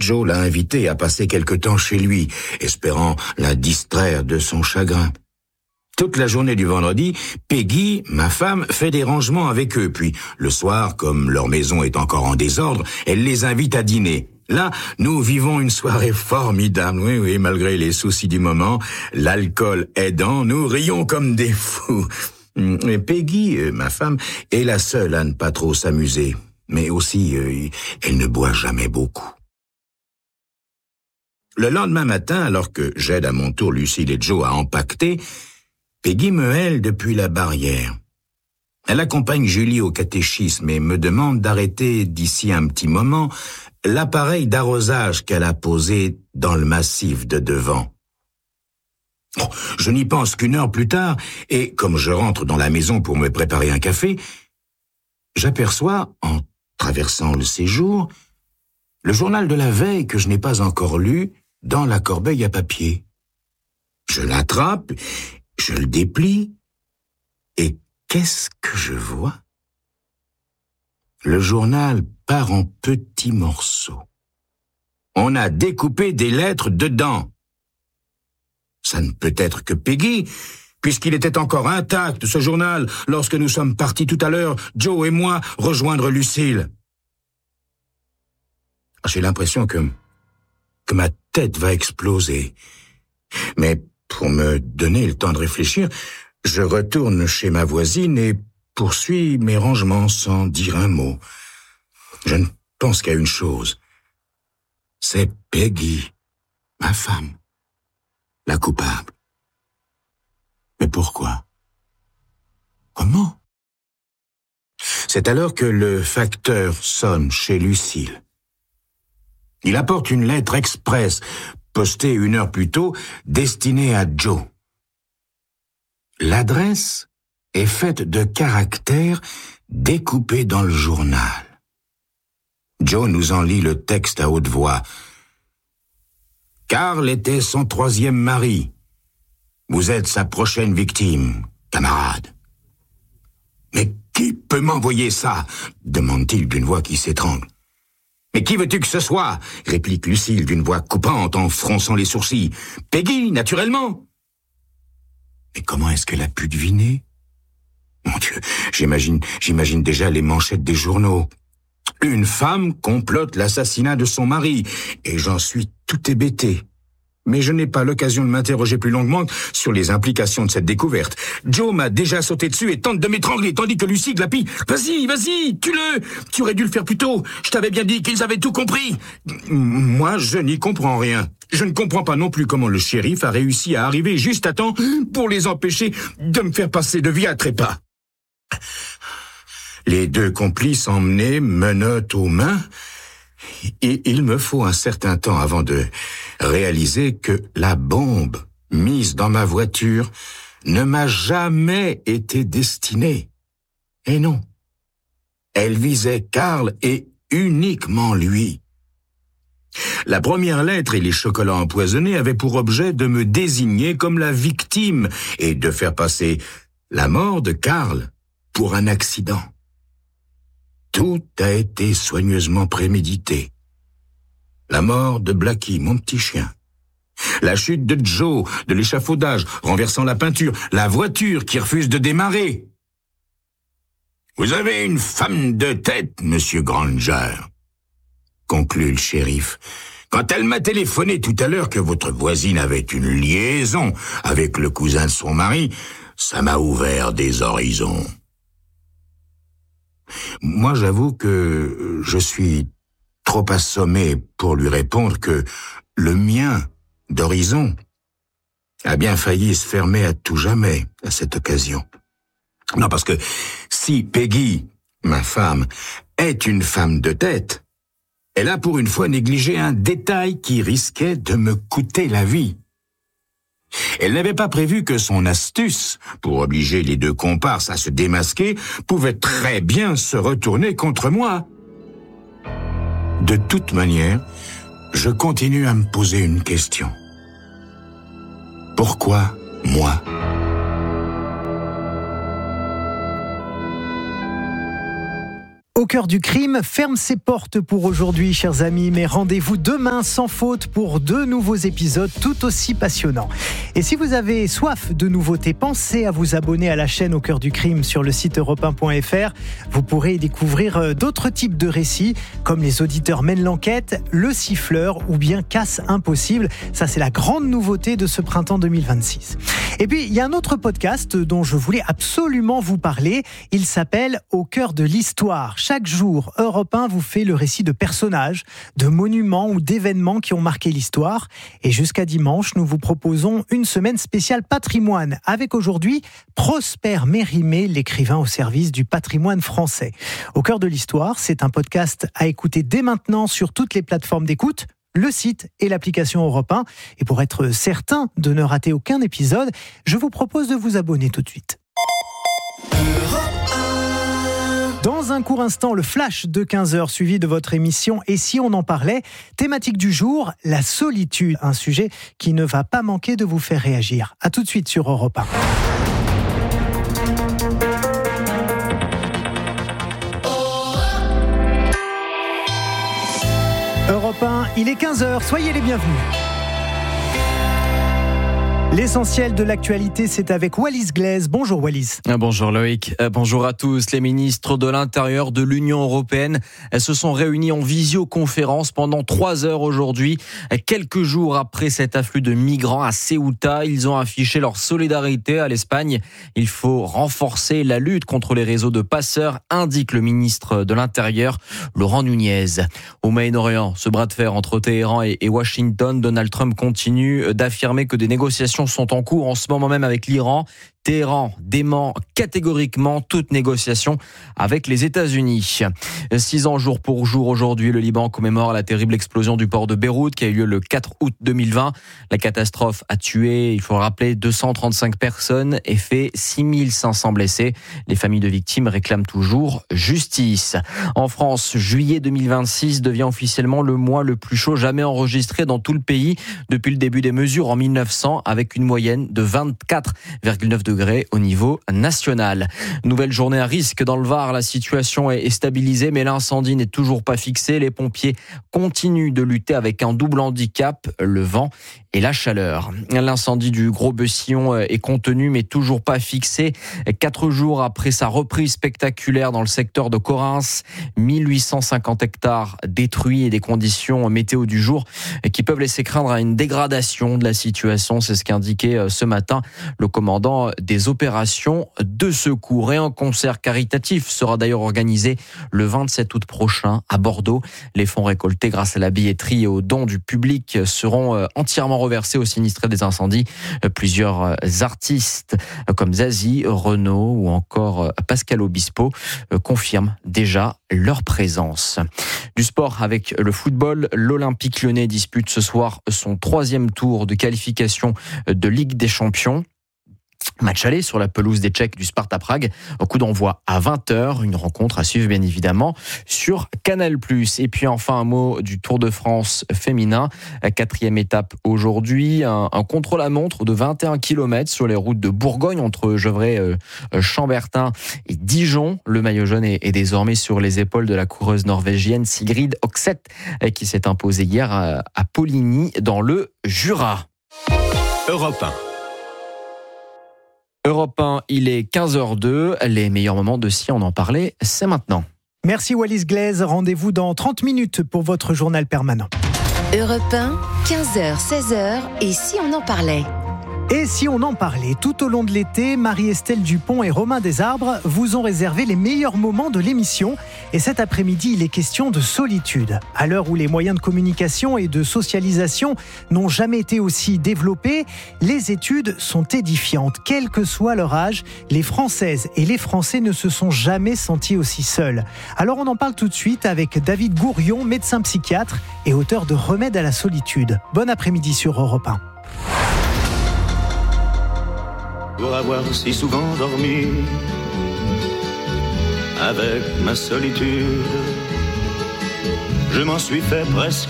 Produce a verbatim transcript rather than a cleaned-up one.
Joe l'a invité à passer quelque temps chez lui, espérant la distraire de son chagrin. Toute la journée du vendredi, Peggy, ma femme, fait des rangements avec eux, puis le soir, comme leur maison est encore en désordre, elle les invite à dîner. Là, nous vivons une soirée formidable, oui, oui, malgré les soucis du moment, l'alcool aidant, nous rions comme des fous. Et Peggy, ma femme, est la seule à ne pas trop s'amuser, mais aussi, euh, elle ne boit jamais beaucoup. Le lendemain matin, alors que j'aide à mon tour Lucille et Joe à empaqueter, Peggy me hèle depuis la barrière. Elle accompagne Julie au catéchisme et me demande d'arrêter d'ici un petit moment l'appareil d'arrosage qu'elle a posé dans le massif de devant. Oh, je n'y pense qu'une heure plus tard, et comme je rentre dans la maison pour me préparer un café, j'aperçois, en traversant le séjour, le journal de la veille que je n'ai pas encore lu dans la corbeille à papier. Je l'attrape, je le déplie, et qu'est-ce que je vois? Le journal part en petits morceaux. On a découpé des lettres dedans. Ça ne peut être que Peggy, puisqu'il était encore intact, ce journal, lorsque nous sommes partis tout à l'heure, Joe et moi, rejoindre Lucille. J'ai l'impression que, que ma tête va exploser. Mais pour me donner le temps de réfléchir, je retourne chez ma voisine et poursuis mes rangements sans dire un mot. Je ne pense qu'à une chose. C'est Peggy, ma femme, la coupable. Mais pourquoi? Comment? C'est alors que le facteur sonne chez Lucille. Il apporte une lettre express, postée une heure plus tôt, destinée à Joe. L'adresse est faite de caractères découpés dans le journal. Joe nous en lit le texte à haute voix. Carl était son troisième mari. Vous êtes sa prochaine victime, camarade. Mais qui peut m'envoyer ça? Demande-t-il d'une voix qui s'étrangle. Mais qui veux-tu que ce soit? Réplique Lucille d'une voix coupante en fronçant les sourcils. Peggy, naturellement. Mais comment est-ce qu'elle a pu deviner? Mon Dieu, j'imagine, j'imagine déjà les manchettes des journaux. Une femme complote l'assassinat de son mari, et j'en suis tout hébété. Mais je n'ai pas l'occasion de m'interroger plus longuement sur les implications de cette découverte. Joe m'a déjà sauté dessus et tente de m'étrangler, tandis que Lucie glapit. « Vas-y, vas-y, tue-le! Tu aurais dû le faire plus tôt. Je t'avais bien dit qu'ils avaient tout compris. » Moi, je n'y comprends rien. Je ne comprends pas non plus comment le shérif a réussi à arriver juste à temps pour les empêcher de me faire passer de vie à trépas. Les deux complices emmenés, menottes aux mains, et il me faut un certain temps avant de réaliser que la bombe mise dans ma voiture ne m'a jamais été destinée. Et non, elle visait Carl et uniquement lui. La première lettre et les chocolats empoisonnés avaient pour objet de me désigner comme la victime et de faire passer la mort de Carl pour un accident. Tout a été soigneusement prémédité. La mort de Blackie, mon petit chien. La chute de Joe, de l'échafaudage, renversant la peinture. La voiture qui refuse de démarrer. Vous avez une femme de tête, monsieur Granger, conclut le shérif. Quand elle m'a téléphoné tout à l'heure que votre voisine avait une liaison avec le cousin de son mari, ça m'a ouvert des horizons. Moi, j'avoue que je suis trop assommé pour lui répondre que le mien, d'horizon, a bien failli se fermer à tout jamais à cette occasion. Non, parce que si Peggy, ma femme, est une femme de tête, elle a pour une fois négligé un détail qui risquait de me coûter la vie. Elle n'avait pas prévu que son astuce, pour obliger les deux comparses à se démasquer, pouvait très bien se retourner contre moi. De toute manière, je continue à me poser une question. Pourquoi moi ? Au cœur du crime ferme ses portes pour aujourd'hui, chers amis, mais rendez-vous demain sans faute pour deux nouveaux épisodes tout aussi passionnants. Et si vous avez soif de nouveautés, pensez à vous abonner à la chaîne Au cœur du crime sur le site europe un point f r. Vous pourrez y découvrir d'autres types de récits, comme Les auditeurs mènent l'enquête, Le siffleur ou bien Casse impossible. Ça, c'est la grande nouveauté de ce printemps deux mille vingt-six. Et puis, il y a un autre podcast dont je voulais absolument vous parler. Il s'appelle Au cœur de l'histoire. Chaque jour, Europe un vous fait le récit de personnages, de monuments ou d'événements qui ont marqué l'histoire. Et jusqu'à dimanche, nous vous proposons une semaine spéciale patrimoine, avec aujourd'hui Prosper Mérimée, l'écrivain au service du patrimoine français. Au cœur de l'histoire, c'est un podcast à écouter dès maintenant sur toutes les plateformes d'écoute, le site et l'application Europe un. Et pour être certain de ne rater aucun épisode, je vous propose de vous abonner tout de suite. Dans un court instant, le flash de quinze heures suivi de votre émission « Et si on en parlait ?» Thématique du jour, la solitude, un sujet qui ne va pas manquer de vous faire réagir. A tout de suite sur Europe un. Europe un, il est quinze heures, soyez les bienvenus. L'essentiel de l'actualité, c'est avec Wallis Glaise. Bonjour Wallis. Bonjour Loïc. Bonjour à tous. Les ministres de l'Intérieur de l'Union européenne se sont réunis en visioconférence pendant trois heures aujourd'hui. Quelques jours après cet afflux de migrants à Ceuta, ils ont affiché leur solidarité à l'Espagne. Il faut renforcer la lutte contre les réseaux de passeurs, indique le ministre de l'Intérieur, Laurent Nunez. Au Moyen-Orient, ce bras de fer entre Téhéran et Washington, Donald Trump continue d'affirmer que des négociations sont en cours en ce moment même avec l'Iran. Téhéran dément catégoriquement toute négociation avec les États-Unis. Six ans jour pour jour aujourd'hui, le Liban commémore la terrible explosion du port de Beyrouth qui a eu lieu le quatre août deux mille vingt. La catastrophe a tué, il faut le rappeler, deux cent trente-cinq personnes et fait six mille cinq cents blessés. Les familles de victimes réclament toujours justice. En France, juillet deux mille vingt-six devient officiellement le mois le plus chaud jamais enregistré dans tout le pays depuis le début des mesures en mille neuf cents, avec une moyenne de vingt-quatre virgule neuf degrés au niveau national. Nouvelle journée à risque dans le Var. La situation est stabilisée, mais l'incendie n'est toujours pas fixé. Les pompiers continuent de lutter avec un double handicap, le vent et la chaleur. L'incendie du Gros Bessillon est contenu, mais toujours pas fixé. Quatre jours après sa reprise spectaculaire dans le secteur de Correns, mille huit cent cinquante hectares détruits et des conditions météo du jour qui peuvent laisser craindre à une dégradation de la situation. C'est ce qu'indiquait ce matin le commandant des opérations de secours. Et un concert caritatif sera d'ailleurs organisé le vingt-sept août prochain à Bordeaux. Les fonds récoltés grâce à la billetterie et aux dons du public seront entièrement reversés aux sinistrés des incendies. Plusieurs artistes comme Zazie, Renaud ou encore Pascal Obispo confirment déjà leur présence. Du sport avec le football, l'Olympique Lyonnais dispute ce soir son troisième tour de qualification de Ligue des Champions. Match aller sur la pelouse des Tchèques du Sparta Prague. Au coup d'envoi à vingt heures. Une rencontre à suivre bien évidemment sur Canal plus. Et puis enfin un mot du Tour de France féminin. Quatrième étape aujourd'hui. Un, un contre-la-montre de vingt et un kilomètres sur les routes de Bourgogne entre Gevrey, euh, Chambertin et Dijon. Le maillot jaune est, est désormais sur les épaules de la coureuse norvégienne Sigrid Oxeth qui s'est imposée hier à, à Poligny dans le Jura. Europe un. Europe un, il est quinze heures deux. Les meilleurs moments de Si on en parlait, c'est maintenant. Merci Wallis Glaise. Rendez-vous dans trente minutes pour votre journal permanent. Europe un, quinze heures, seize heures. Et si on en parlait ? Et si on en parlait tout au long de l'été, Marie-Estelle Dupont et Romain Desarbres vous ont réservé les meilleurs moments de l'émission. Et cet après-midi, il est question de solitude. À l'heure où les moyens de communication et de socialisation n'ont jamais été aussi développés, les études sont édifiantes. Quel que soit leur âge, les Françaises et les Français ne se sont jamais sentis aussi seuls. Alors on en parle tout de suite avec David Gourion, médecin psychiatre et auteur de Remède à la solitude. Bon après-midi sur Europe un. Pour avoir si souvent dormi avec ma solitude, je m'en suis fait presque